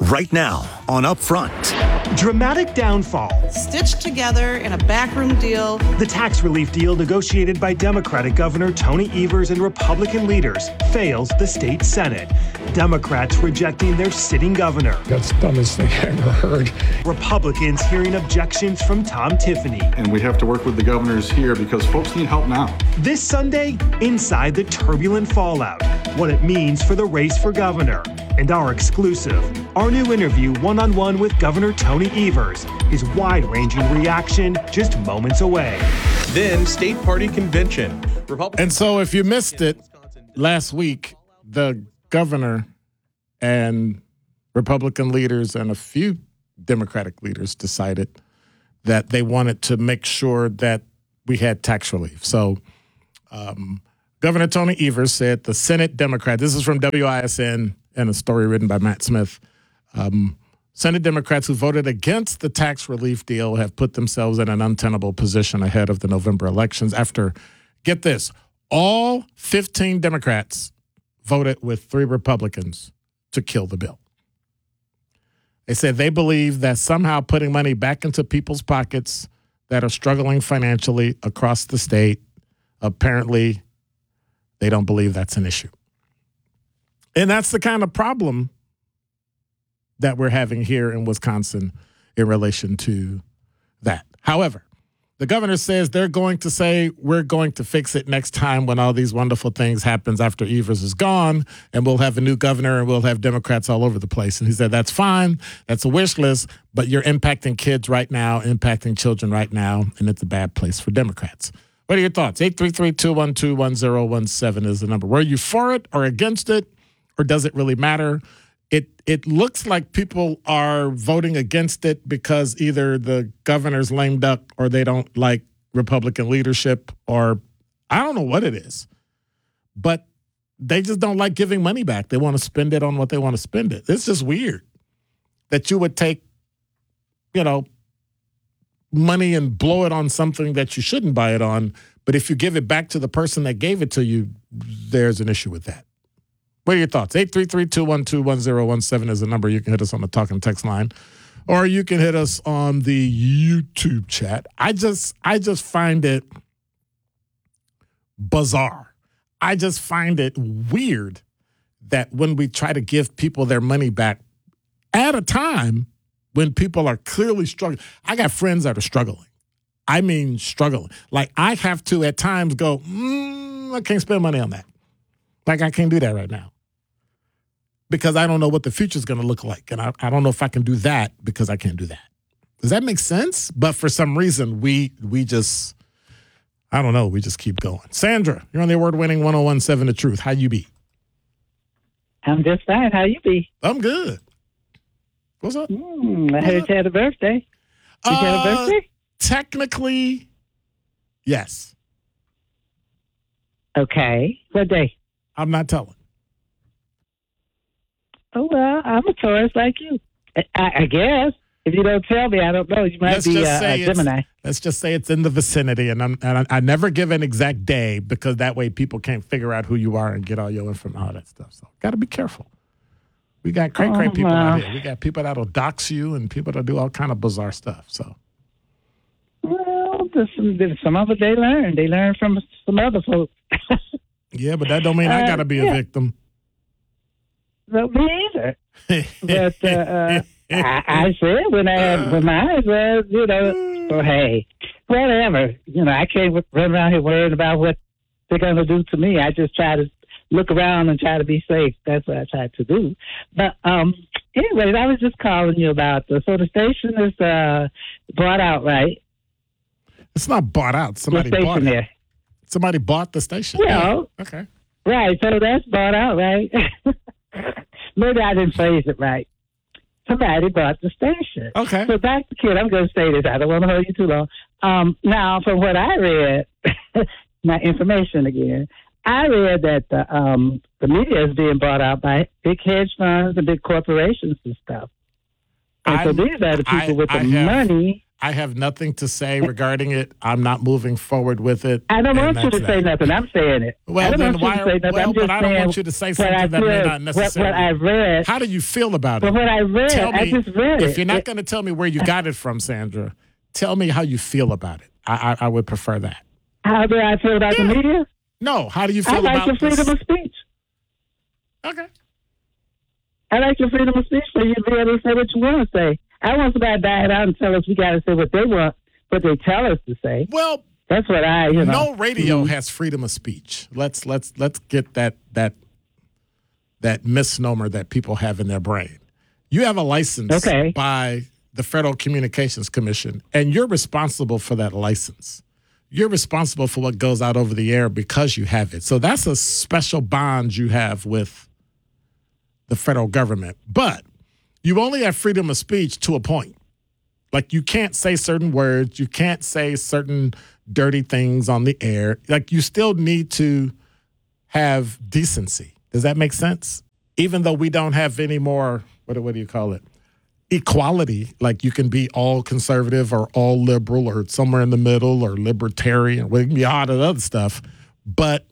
Right now on Upfront. Dramatic downfall. Stitched together in a backroom deal. The tax relief deal negotiated by Democratic Governor Tony Evers and Republican leaders fails the state Senate. Democrats rejecting their sitting governor. That's the dumbest thing I ever heard. Republicans hearing objections from Tom Tiffany. And we have to work with the governors here because folks need help now. This Sunday, inside the turbulent fallout, what it means for the race for governor. And our exclusive, our new interview one-on-one with Governor Tony Evers, his wide-ranging reaction just moments away. Then state party convention. And so if you missed it last week, the governor and Republican leaders and a few Democratic leaders decided that they wanted to make sure that we had tax relief. So Governor Tony Evers said the Senate Democrats, this is from WISN and a story written by Matt Smith, Senate Democrats who voted against the tax relief deal have put themselves in an untenable position ahead of the November elections after, get this, all 15 Democrats voted with 3 Republicans to kill the bill. They said they believe that somehow putting money back into people's pockets that are struggling financially across the state, apparently they don't believe that's an issue. And that's the kind of problem that we're having here in Wisconsin in relation to that. However, the governor says they're going to say we're going to fix it next time when all these wonderful things happens after Evers is gone, and we'll have a new governor and we'll have Democrats all over the place. And he said, that's fine. That's a wish list, but you're impacting kids right now, impacting children right now, and it's a bad place for Democrats. What are your thoughts? 833-212-1017 is the number. Were you for it or against it? Or does it really matter? It looks like people are voting against it because either the governor's lame duck or they don't like Republican leadership, or I don't know what it is. But they just don't like giving money back. They want to spend it on what they want to spend it. It's just weird that you would take, money and blow it on something that you shouldn't buy it on. But if you give it back to the person that gave it to you, there's an issue with that. What are your thoughts? 833-212-1017 is the number. You can hit us on the talk and text line, or you can hit us on the YouTube chat. I just find it bizarre. I just find it weird that when we try to give people their money back at a time when people are clearly struggling. I got friends that are struggling. I mean struggling. Like I have to at times go, I can't spend money on that. Like I can't do that right now. Because I don't know what the future is going to look like. And I don't know if I can do that because I can't do that. Does that make sense? But for some reason, we just, I don't know, we just keep going. Sandra, you're on the award-winning 1017 The Truth. How you be? I'm just fine. How you be? I'm good. What's up? I heard you had a birthday. Did you have a birthday? Technically, yes. Okay. What day? I'm not telling. Oh, well, I'm a Taurus like you. I guess. If you don't tell me, I don't know. You might be a Gemini. Let's just say it's in the vicinity, and I never give an exact day because that way people can't figure out who you are and get all your info and all that stuff. So got to be careful. We got cray people out here. We got people that'll dox you and people that do all kind of bizarre stuff. So. Well, some of it they learn. They learn from some other folks. Yeah, but that don't mean I got to be a victim. No, me either. But I said when mine was, hey, whatever. I can't run around here worrying about what they're going to do to me. I just try to look around and try to be safe. That's what I try to do. But anyways, I was just calling you about so the station is bought out, right? It's not bought out. Somebody bought it. There. Somebody bought the station. Yeah. Okay. Right. So that's bought out, right? Maybe I didn't phrase it right. Somebody bought the station. Okay. So back to kid, I'm going to say this. I don't want to hold you too long. Now, from what I read, my information again, I read that the media is being bought out by big hedge funds and big corporations and stuff. And so these are the people with the money. I have nothing to say regarding it. I'm not moving forward with it. I don't want you to say nothing. I'm saying it. Well, I then don't want you to say nothing. I'm just but I don't saying want you to say something what I that may feel- not necessarily. What I read. How do you feel about it? But what I read, Tell me, I just read it. if you're not going to tell me where you got it from, Sandra, tell me how you feel about it. I would prefer that. How do I feel about the media? No, how do you feel I like about your freedom of speech. Okay. I like your freedom of speech so you'll be able to say what you want to say. I want somebody to diet out and tell us we got to say what they want, what they tell us to say. Well, that's what No radio has freedom of speech. Let's get that misnomer that people have in their brain. You have a license by the Federal Communications Commission, and you're responsible for that license. You're responsible for what goes out over the air because you have it. So that's a special bond you have with the federal government. But you only have freedom of speech to a point. Like, you can't say certain words. You can't say certain dirty things on the air. Like, you still need to have decency. Does that make sense? Even though we don't have any more, what do you call it? Equality. Like, you can be all conservative or all liberal or somewhere in the middle or libertarian. We can be all that other stuff. But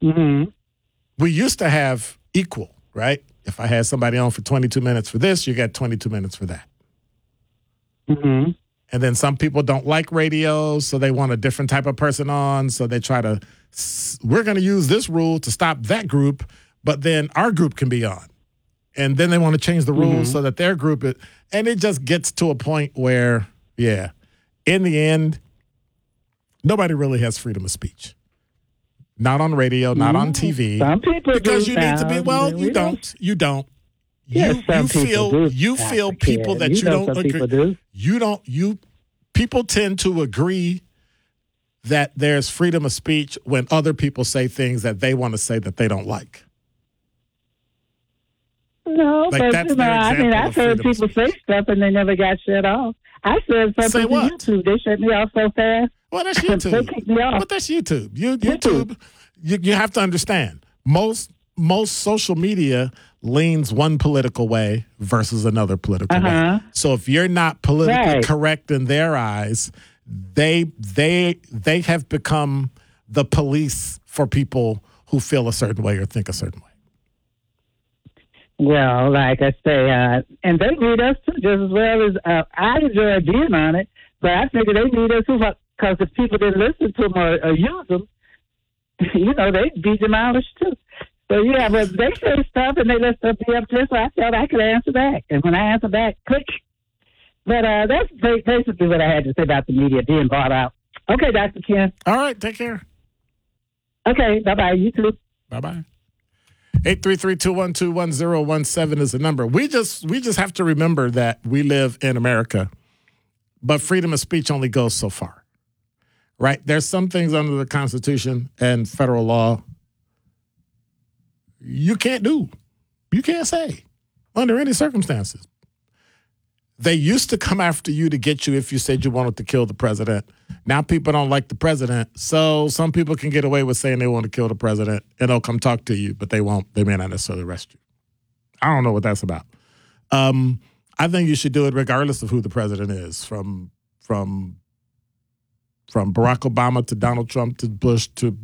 we used to have equal, right? If I had somebody on for 22 minutes for this, you got 22 minutes for that. And then some people don't like radio, so they want a different type of person on. So they try to, we're going to use this rule to stop that group, but then our group can be on. And then they want to change the rules so that their group is, and it just gets to a point where, in the end, nobody really has freedom of speech. Not on radio, not on TV. Some people because do you need to be. Well, you don't. You don't. You feel people that you don't agree. You don't. People tend to agree that there's freedom of speech when other people say things that they want to say that they don't like. No, Like, but that's their I mean, example I've of heard freedom of people say stuff and they never got shut off. I said something Say to what? YouTube. They shut me off so fast. Well, that's They YouTube. kicked me off. But that's YouTube. YouTube. You have to understand. Most social media leans one political way versus another political way. So if you're not politically correct in their eyes, they have become the police for people who feel a certain way or think a certain way. Well, like I say, and they need us too, just as well as I enjoy being on it, but I figure they need us too, because if people didn't listen to them or use them, they'd be demolished too. So, but they say stuff and they let stuff be up there, so I felt I could answer back. And when I answer back, click. But that's basically what I had to say about the media being bought out. Okay, Dr. Ken. All right, take care. Okay, bye-bye. You too. Bye-bye. 833-212-1017 is the number. We just have to remember that we live in America, but freedom of speech only goes so far, right? There's some things under the Constitution and federal law you can't do. You can't say under any circumstances. They used to come after you to get you if you said you wanted to kill the president. Now people don't like the president, so some people can get away with saying they want to kill the president, and they'll come talk to you, but they won't. They may not necessarily arrest you. I don't know what that's about. I think you should do it regardless of who the president is, from Barack Obama to Donald Trump to Bush to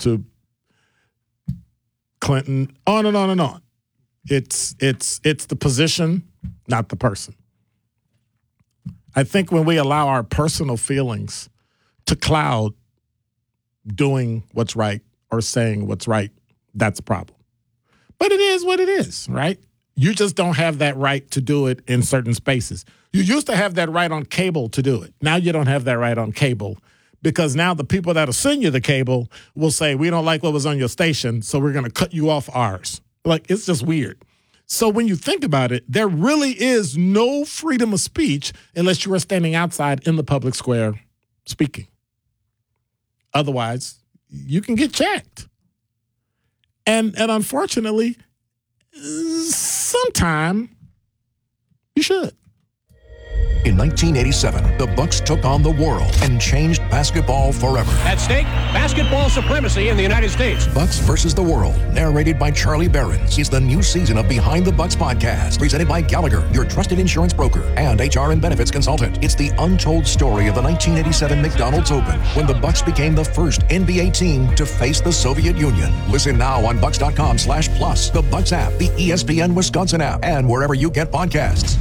Clinton, on and on and on. It's the position, not the person. I think when we allow our personal feelings to cloud doing what's right or saying what's right, that's a problem. But it is what it is, right? You just don't have that right to do it in certain spaces. You used to have that right on cable to do it. Now you don't have that right on cable because now the people that'll send you the cable will say, we don't like what was on your station, so we're going to cut you off ours. Like, it's just weird. So when you think about it, there really is no freedom of speech unless you are standing outside in the public square speaking. Otherwise, you can get checked. And unfortunately, sometime you should. In 1987, the Bucks took on the world and changed basketball forever. At stake, basketball supremacy in the United States. Bucks versus the World, narrated by Charlie Behrens, is the new season of Behind the Bucks podcast, presented by Gallagher, your trusted insurance broker and HR and benefits consultant. It's the untold story of the 1987 McDonald's Open, when the Bucks became the first NBA team to face the Soviet Union. Listen now on Bucks.com/plus, the Bucks app, the ESPN Wisconsin app, and wherever you get podcasts.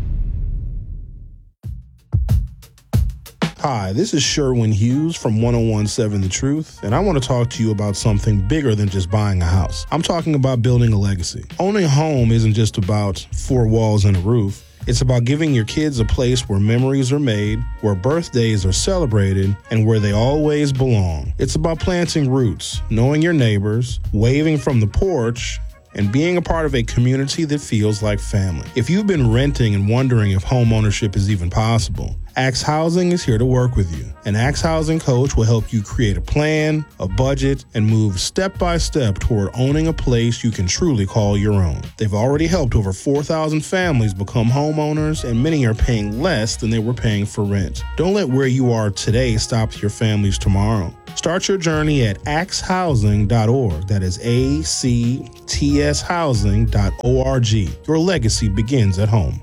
Hi, this is Sherwin Hughes from 1017 The Truth, and I want to talk to you about something bigger than just buying a house. I'm talking about building a legacy. Owning a home isn't just about four walls and a roof. It's about giving your kids a place where memories are made, where birthdays are celebrated, and where they always belong. It's about planting roots, knowing your neighbors, waving from the porch, and being a part of a community that feels like family. If you've been renting and wondering if home ownership is even possible, Axe Housing is here to work with you. An Axe Housing coach will help you create a plan, a budget, and move step by step toward owning a place you can truly call your own. They've already helped over 4,000 families become homeowners, and many are paying less than they were paying for rent. Don't let where you are today stop your family's tomorrow. Start your journey at axehousing.org. That is ACTS housing.org. Your legacy begins at home.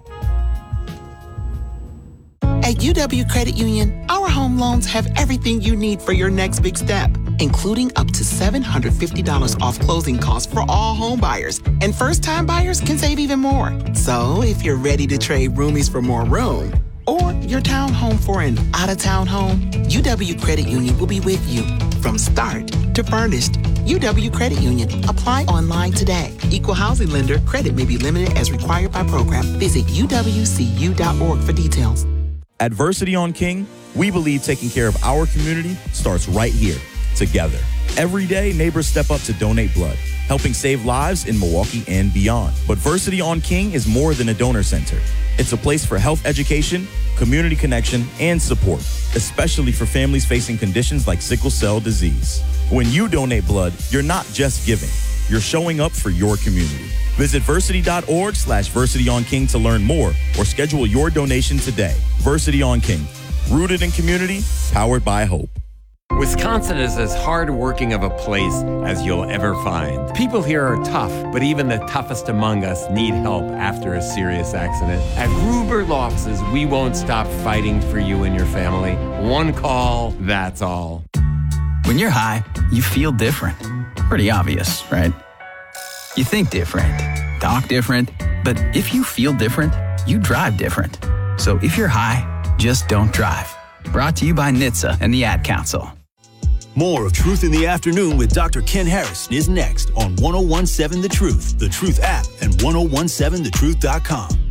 At UW Credit Union, our home loans have everything you need for your next big step, including up to $750 off closing costs for all home buyers. And first-time buyers can save even more. So if you're ready to trade roomies for more room, or your townhome for an out-of-town home, UW Credit Union will be with you from start to furnished. UW Credit Union. Apply online today. Equal housing lender. Credit may be limited as required by program. Visit uwcu.org for details. At Versity on King, we believe taking care of our community starts right here, together. Every day, neighbors step up to donate blood, helping save lives in Milwaukee and beyond. But Versity on King is more than a donor center. It's a place for health education, community connection, and support, especially for families facing conditions like sickle cell disease. When you donate blood, you're not just giving, you're showing up for your community. Visit versity.org/VersityOnKing to learn more or schedule your donation today. Versity on King, rooted in community, powered by hope. Wisconsin is as hard-working of a place as you'll ever find. People here are tough, but even the toughest among us need help after a serious accident. At Gruber Law Offices, we won't stop fighting for you and your family. One call, that's all. When you're high, you feel different. Pretty obvious, right? You think different, talk different, but if you feel different, you drive different. So if you're high, just don't drive. Brought to you by NHTSA and the Ad Council. More of Truth in the Afternoon with Dr. Ken Harrison is next on 1017 The Truth app, and 1017thetruth.com.